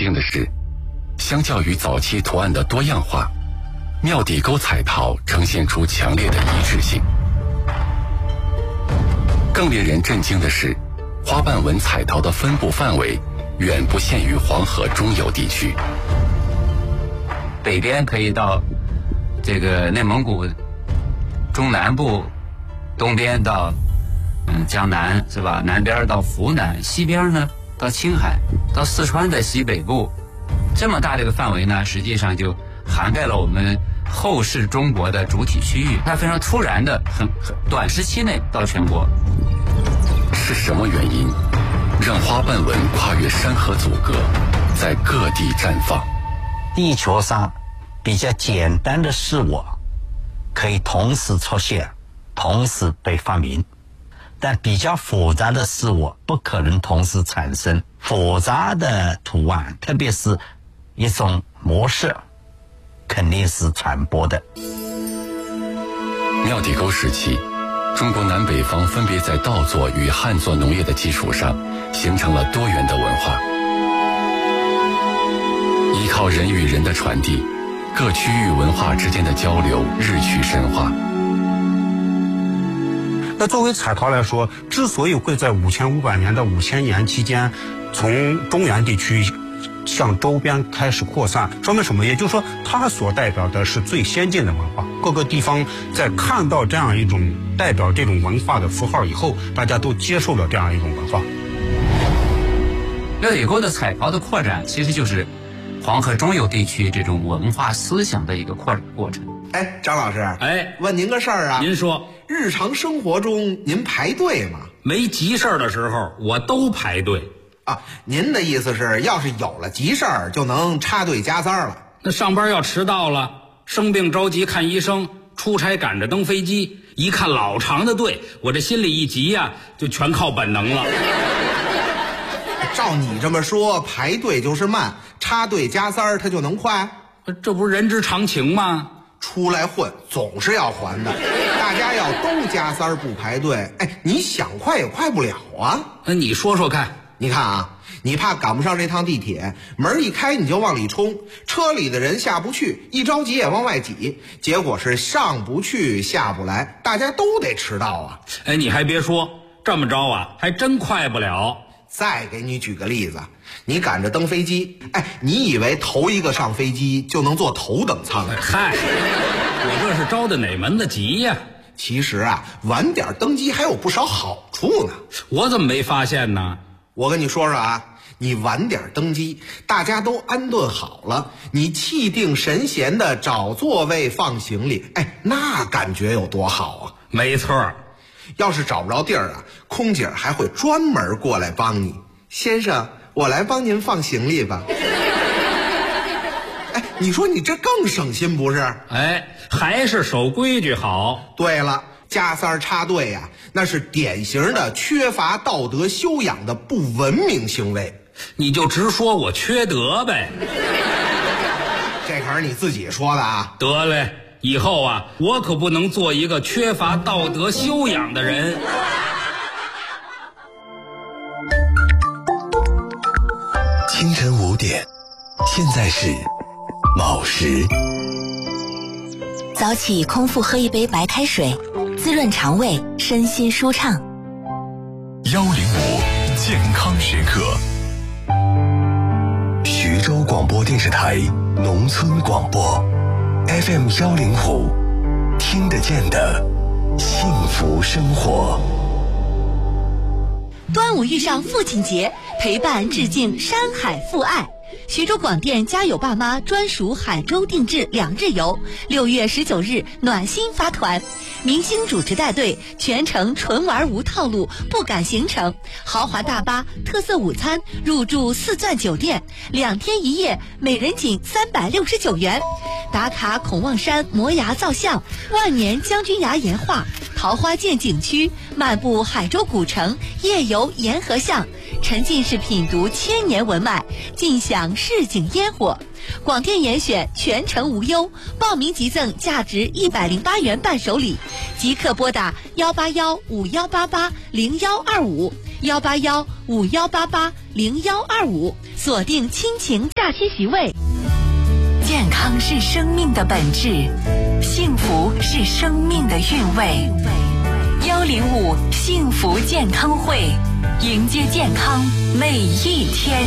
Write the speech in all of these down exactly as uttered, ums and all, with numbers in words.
定的是，相较于早期图案的多样化，庙底沟彩陶呈现出强烈的一致性。更令人震惊的是，花瓣纹彩陶的分布范围远不限于黄河中游地区， 北边可以到这个内蒙古中南部，东边到嗯江南是吧？南边到湖南，西边呢到青海，到四川的西北部，这么大的一个范围呢，实际上就涵盖了我们后世中国的主体区域。它非常突然的，很很短时期内到全国。 是什么原因让花瓣纹跨越山河阻隔，在各地绽放？ 地球上比较简单的事物可以同时出现，同时被发明，但比较复杂的事物不可能同时产生。复杂的图案，特别是一种模式，肯定是传播的。 庙底沟时期，中国南北方分别在稻作与旱作农业的基础上形成了多元的文化。依靠人与人的传递，各区域文化之间的交流日趋深化。 那作为彩陶来说，之所以会在五千五百年到五千年期间从中原地区向周边开始扩散，说明什么？也就是说，它所代表的是最先进的文化。各个地方在看到这样一种代表这种文化的符号以后，大家都接受了这样一种文化。 庙底沟的彩陶的扩展，其实就是黄河中游地区这种文化思想的一个扩展过程。 哎，张老师， 哎， 问您个事儿啊。 您说， 日常生活中您排队吗？ 没急事儿的时候，我都排队。 啊，您的意思是，要是有了急事儿，就能插队加塞了？ 那上班要迟到了，生病着急看医生，出差赶着登飞机，一看老长的队，我这心里一急呀、啊，就全靠本能了。 照你这么说，排队就是慢，插队加塞儿它就能快？ 这不是人之常情吗？ 出来混总是要还的，大家要都加塞儿不排队，哎，你想快也快不了啊。 那你说说看。 你看啊，你怕赶不上这趟地铁，门一开你就往里冲，车里的人下不去，一着急也往外挤，结果是上不去下不来，大家都得迟到啊。 哎，你还别说，这么着啊还真快不了。 再给你举个例子，你赶着登飞机，哎，你以为头一个上飞机就能坐头等舱？ 嗨，我这是着的哪门子急呀？ 其实啊，晚点登机还有不少好处呢。 我怎么没发现呢？ 我跟你说说啊，你晚点登机，大家都安顿好了，你气定神闲的找座位放行李，哎，那感觉有多好啊！ 没错， 要是找不着地儿啊，空姐还会专门过来帮你。先生，我来帮您放行李吧。哎，你说你这更省心不是？ 哎，还是守规矩好。 对了，加塞儿插队呀、啊，那是典型的缺乏道德修养的不文明行为。 你就直说我缺德呗。 这可是你自己说的啊。 得嘞，以后啊，我可不能做一个缺乏道德修养的人。 清晨五点，现在是卯时。 早起空腹喝一杯白开水，滋润肠胃，身心舒畅。 幺零五健康时刻，徐州广播电视台农村广播 F M 幺零五，听得见的幸福生活。 端午遇上父亲节，陪伴致敬山海父爱。徐州广电家有爸妈专属海州定制两日游，六月十九日暖心发团，明星主持带队，全程纯玩无套路，不赶行程，豪华大巴，特色午餐，入住四钻酒店，两天一夜，每人仅三百六十九元。打卡孔望山摩崖造像，万年将军崖岩画，桃花涧景区，漫步海州古城，夜游沿河巷，沉浸式品读千年文脉，尽享市井烟火。广电严选全程无忧，报名即赠价值一百零八元伴手礼，即刻拨打幺八幺五幺八八零幺二五幺八幺五幺八八零幺二五， 锁定亲情假期席位。 健康是生命的本质，幸福是生命的韵味。幺零五幸福健康会，迎接健康每一天。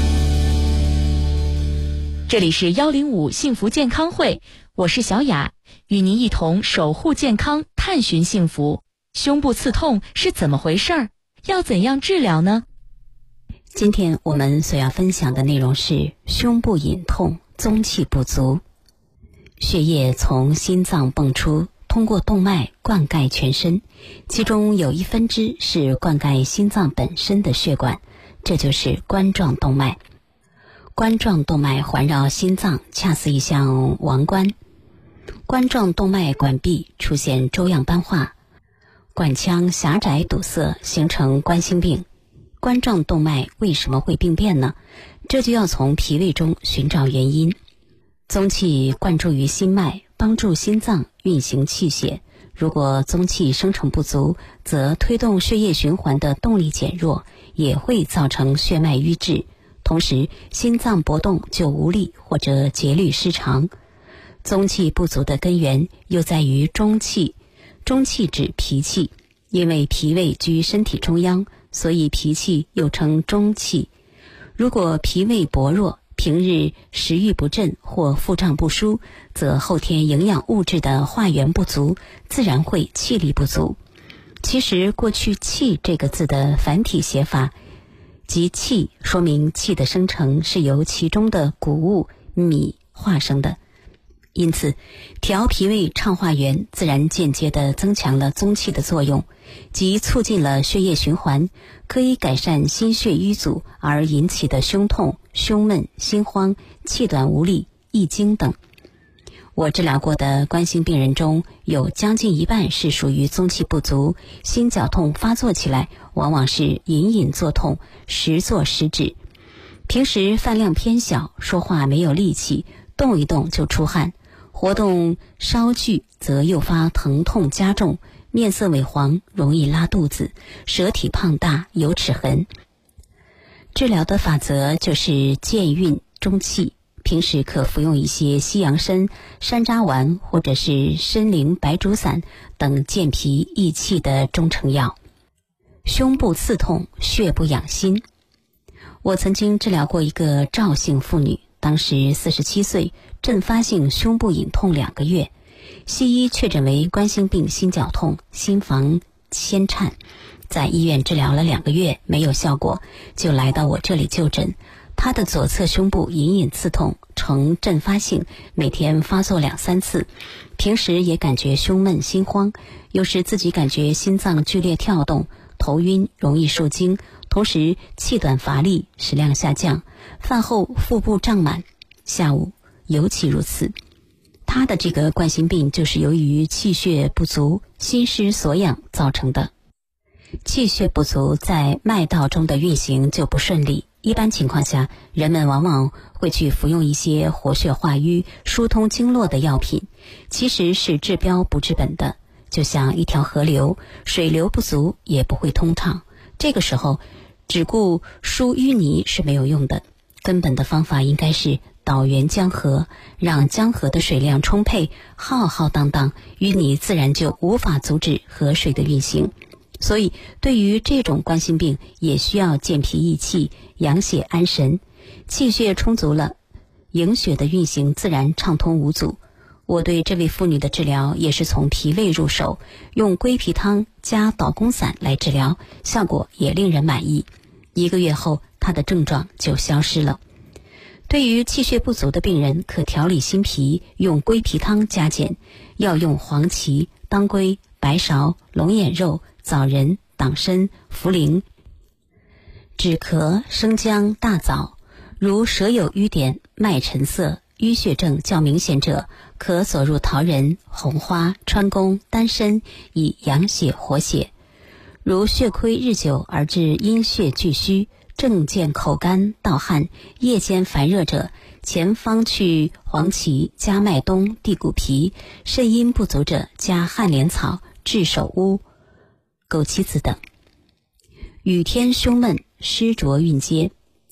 这里是幺零五幸福健康会，我是小雅，与您一同守护健康，探寻幸福。胸部刺痛是怎么回事儿？要怎样治疗呢？ 今天我们所要分享的内容是胸部隐痛，宗气不足。血液从心脏泵出，通过动脉灌溉全身，其中有一分支是灌溉心脏本身的血管，这就是冠状动脉。冠状动脉环绕心脏，恰似一项王冠。冠状动脉管壁出现粥样斑化，管腔狭窄堵塞，形成冠心病。冠状动脉为什么会病变呢？这就要从脾胃中寻找原因。宗气灌注于心脉，帮助心脏运行气血。如果宗气生成不足，则推动血液循环的动力减弱，也会造成血脉瘀滞，同时心脏搏动就无力或者节律失常。宗气不足的根源又在于中气，中气指脾气，因为脾胃居身体中央，所以脾气又称中气。如果脾胃薄弱，平日食欲不振或腹胀不舒，则后天营养物质的化源不足，自然会气力不足。其实过去气这个字的繁体写法即气，说明气的生成是由其中的谷物米化生的。因此调脾胃畅化源，自然间接地增强了宗气的作用，即促进了血液循环，可以改善心血瘀阻而引起的胸痛、胸闷、心慌、气短无力、易惊等。我治疗过的冠心病人中，有将近一半是属于宗气不足，心绞痛发作起来往往是隐隐作痛，时作时止。平时饭量偏小，说话没有力气，动一动就出汗，活动稍剧则诱发疼痛加重，面色萎黄，容易拉肚子，舌体胖大，有齿痕。治疗的法则就是健运中气，平时可服用一些西洋参、山楂丸或者是参苓白术散等健脾益气的中成药。胸部刺痛，血不养心。我曾经治疗过一个赵姓妇女，当时四十七岁，阵发性胸部隐痛两个月，西医确诊为冠心病心绞痛，心房牵颤，在医院治疗了两个月没有效果，就来到我这里就诊。她的左侧胸部隐隐刺痛，呈阵发性，每天发作两三次，平时也感觉胸闷心慌，有时自己感觉心脏剧烈跳动，头晕，容易受惊，同时气短乏力，食量下降，饭后腹部胀满，下午尤其如此。他的这个冠心病就是由于气血不足、心失所养造成的。气血不足在脉道中的运行就不顺利，一般情况下，人们往往会去服用一些活血化瘀、疏通经络的药品，其实是治标不治本的。就像一条河流，水流不足也不会通畅，这个时候只顾疏淤泥是没有用的，根本的方法应该是导源江河，让江河的水量充沛，浩浩荡荡，淤泥自然就无法阻止河水的运行。所以对于这种冠心病，也需要健脾益气，养血安神，气血充足了，营血的运行自然畅通无阻。我对这位妇女的治疗也是从脾胃入手，用归脾汤加导宫散来治疗，效果也令人满意。一个月后，她的症状就消失了。对于气血不足的病人，可调理心脾，用归脾汤加减，要用黄芪、当归、白芍、龙眼肉、枣仁、党参、茯苓、止咳、生姜、大枣。如舌有瘀点、脉沉涩、淤血症较明显者，可佐入桃仁、红花、川芎、丹参，以养血活血。如血亏日久而致阴血俱虚，症见口干、盗汗、夜间烦热者，前方去黄芪加麦冬、地骨皮；肾阴不足者，加旱莲草、炙首乌、枸杞子等。雨天胸闷、湿浊蕴结。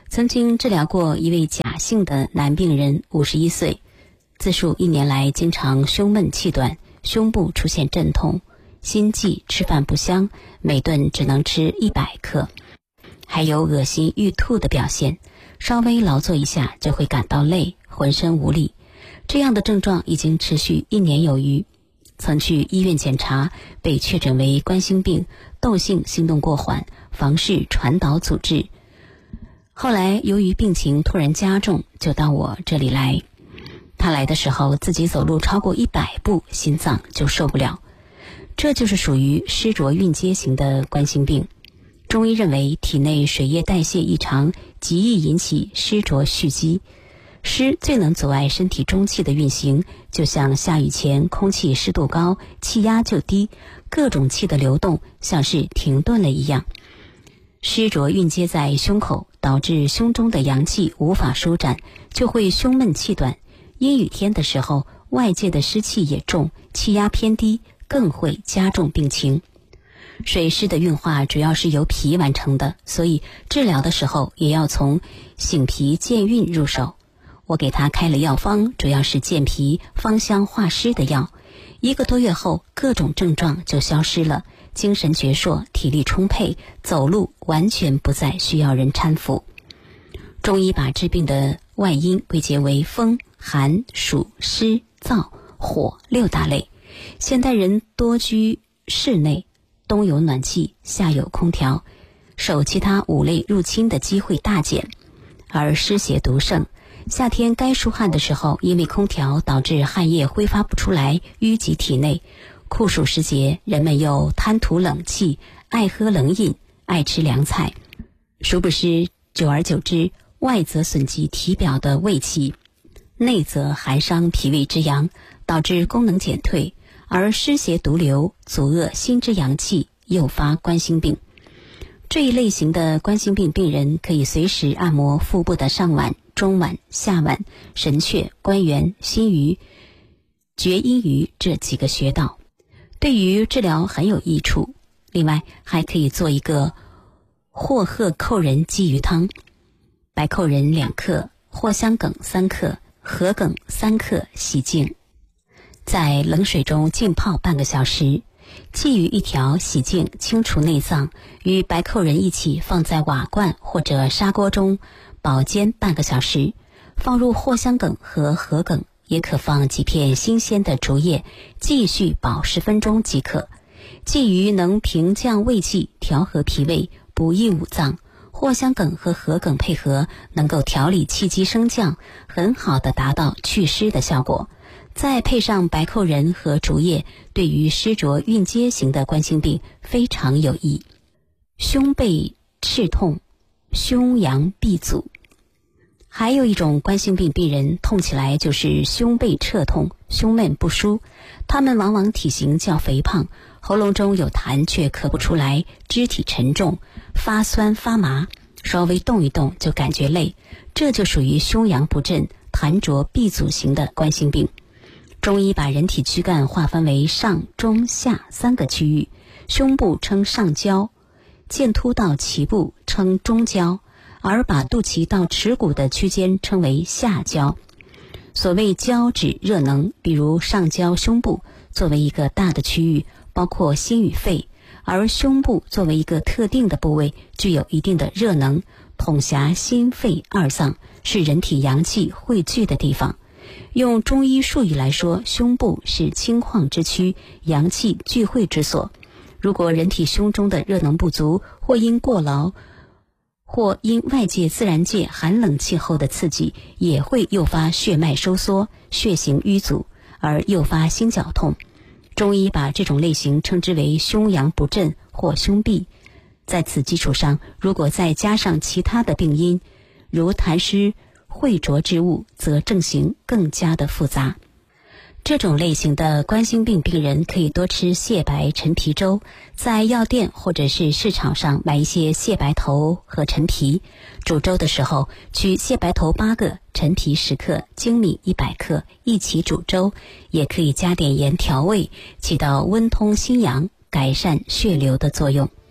曾经治疗过一位假姓的男病人，五十一岁，自述一年来经常胸闷气短，胸部出现阵痛，心悸，吃饭不香，每顿只能吃一百克，还有恶心欲吐的表现，稍微劳作一下就会感到累，浑身无力。这样的症状已经持续一年有余。曾去医院检查，被确诊为冠心病窦性心动过缓房室传导阻滞。后来由于病情突然加重，就到我这里来。他来的时候自己走路超过一百步，心脏就受不了。这就是属于湿浊蕴结型的冠心病。中医认为体内水液代谢异常，极易引起湿浊蓄积。湿最能阻碍身体中气的运行，就像下雨前空气湿度高，气压就低，各种气的流动像是停顿了一样。湿浊蕴结在胸口，导致胸中的阳气无法舒展，就会胸闷气短。阴雨天的时候，外界的湿气也重，气压偏低，更会加重病情。水湿的运化主要是由脾完成的，所以治疗的时候也要从醒脾健运入手。我给他开了药方，主要是健脾芳香化湿的药。一个多月后，各种症状就消失了，精神矍铄，体力充沛，走路完全不再需要人搀扶。中医把治病的外因归结为风、寒、暑、湿、燥、火六大类。现代人多居室内，冬有暖气，夏有空调，受其他五类入侵的机会大减，而湿邪独盛。夏天该出汗的时候，因为空调导致汗液挥发不出来，淤积体内。酷暑时节，人们又贪图冷气，爱喝冷饮，爱吃凉菜，殊不知久而久之，外则损及体表的胃气，内则寒伤脾胃之阳，导致功能减退，而湿邪毒流，阻遏心之阳气，诱发冠心病。这一类型的冠心病病人可以随时按摩腹部的上脘、中脘、下脘、神阙、关元、心俞、厥阴俞这几个穴道，对于治疗很有益处。另外还可以做一个藿褐蔻仁鲫鱼汤，白蔻仁两克，藿香梗三克，桔梗三克，洗净，在冷水中浸泡半个小时。鲫鱼一条，洗净清除内脏，与白蔻仁一起放在瓦罐或者砂锅中保煎半个小时，放入藿香梗和桔梗，也可放几片新鲜的竹叶，继续保十分钟即可。鲫鱼能平降胃气，调和脾胃，补益五脏。藿香梗和桔梗配合，能够调理气机升降，很好的达到祛湿的效果。再配上白蔻仁和竹叶，对于湿浊蕴结型的冠心病非常有益。胸背赤痛，胸阳闭阻。还有一种冠心病病人痛起来就是胸背侧痛，胸闷不舒，他们往往体型较肥胖，喉咙中有痰却咳不出来，肢体沉重，发酸发麻，稍微动一动就感觉累，这就属于胸阳不振、痰浊闭阻型的冠心病。中医把人体躯干划分为上、中、下三个区域，胸部称上焦，剑突到脐部称中焦，而把肚脐到耻骨的区间称为下焦。所谓焦指热能，比如上焦胸部作为一个大的区域，包括心与肺，而胸部作为一个特定的部位，具有一定的热能，统辖心肺二脏，是人体阳气汇聚的地方。用中医术语来说，胸部是清旷之区，阳气聚会之所。如果人体胸中的热能不足，或因过劳，或因外界自然界寒冷气候的刺激，也会诱发血脉收缩、血行瘀阻，而诱发心绞痛。中医把这种类型称之为胸阳不振或胸痹。在此基础上，如果再加上其他的病因，如痰湿、秽浊之物，则症型更加的复杂。这种类型的冠心病病人可以多吃蟹白陈皮粥，在药店或者是市场上买一些蟹白头和陈皮，煮粥的时候取蟹白头八个，陈皮十克，粳米一百克，一起煮粥，也可以加点盐调味，起到温通心阳、改善血流的作用。